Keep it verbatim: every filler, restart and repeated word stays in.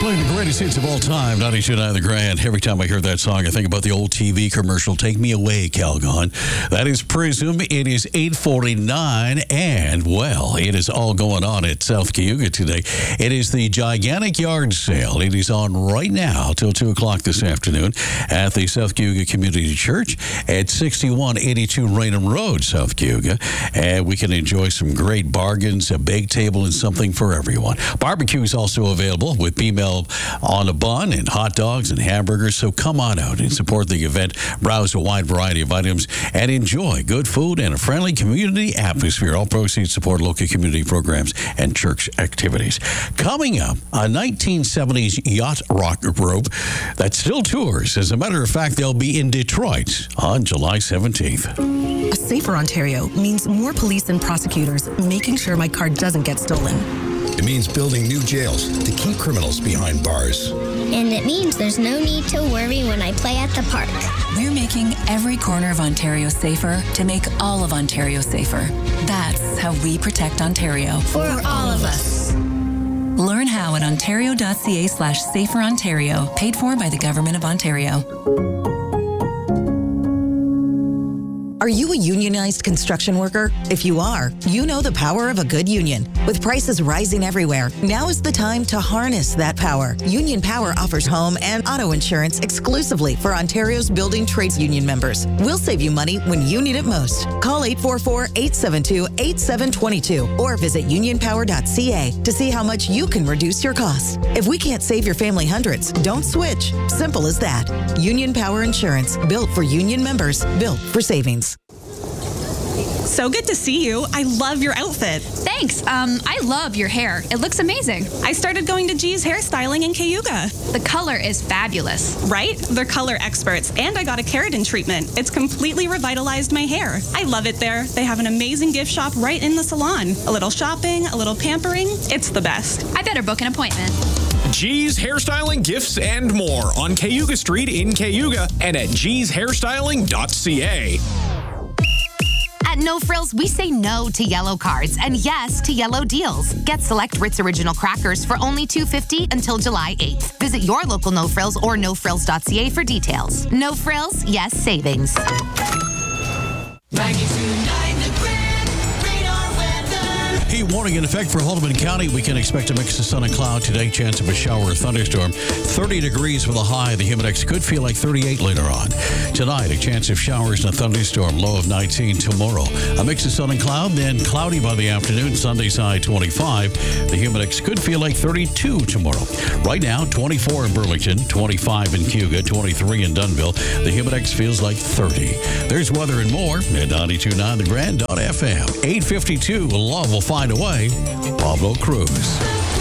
Playing the greatest hits of all time, ninety-two point nine The Grand. Every time I hear that song, I think about the old T V commercial, Take Me Away, Calgon. That is Prism. It is eight forty-nine, and, well, it is all going on at South Cayuga today. It is the gigantic yard sale. It is on right now till two o'clock this afternoon at the South Cayuga Community Church at sixty-one eighty-two Raynham Road, South Cayuga. And we can enjoy some great bargains, a bake table, and something for everyone. Barbecue is also available with B-Mel on a bun and hot dogs and hamburgers. So come on out and support the event. Browse a wide variety of items and enjoy good food and a friendly community atmosphere. All proceeds support local community programs and church activities. Coming up, a nineteen seventies yacht rock group that still tours. As a matter of fact, they'll be in Detroit on July seventeenth. A safer Ontario means more police and prosecutors making sure my car doesn't get stolen. It means building new jails to keep criminals behind bars. And it means there's no need to worry when I play at the park. We're making every corner of Ontario safer to make all of Ontario safer. That's how we protect Ontario. For all of us. Learn how at ontario.ca slash safer Ontario, paid for by the Government of Ontario. Are you a unionized construction worker? If you are, you know the power of a good union. With prices rising everywhere, now is the time to harness that power. Union Power offers home and auto insurance exclusively for Ontario's building trades union members. We'll save you money when you need it most. Call eight four four, eight seven two, eight seven two two or visit union power dot c a to see how much you can reduce your costs. If we can't save your family hundreds, don't switch. Simple as that. Union Power Insurance, built for union members, built for savings. So good to see you. I love your outfit. Thanks. Um, I love your hair. It looks amazing. I started going to G's Hairstyling in Cayuga. The color is fabulous. Right? They're color experts, and I got a keratin treatment. It's completely revitalized my hair. I love it there. They have an amazing gift shop right in the salon. A little shopping, a little pampering. It's the best. I better book an appointment. G's Hairstyling, Gifts, and more on Cayuga Street in Cayuga and at gees hairstyling dot c a. At No Frills, we say no to yellow cards and yes to yellow deals. Get select Ritz Original Crackers for only two dollars and fifty cents until July eighth. Visit your local No Frills or no frills dot c a for details. No Frills, yes savings. Heat warning in effect for Haldimand County. We can expect a mix of sun and cloud today. Chance of a shower or thunderstorm. thirty degrees with a high. The Humidex could feel like thirty-eight later on. Tonight, a chance of showers and a thunderstorm. Low of nineteen tomorrow. A mix of sun and cloud, then cloudy by the afternoon. Sunday's high twenty-five. The Humidex could feel like thirty-two tomorrow. Right now, twenty-four in Burlington, twenty-five in Cayuga, twenty-three in Dunnville. The Humidex feels like thirty. There's weather and more at ninety-two point nine The Grand dot f m. eight fifty-two. Love will find a way. Pablo Cruz.